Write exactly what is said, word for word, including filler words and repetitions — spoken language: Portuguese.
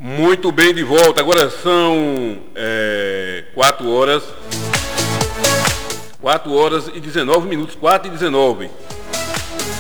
Muito bem, de volta. Agora são é, quatro horas. quatro horas e dezenove minutos. quatro e dezenove.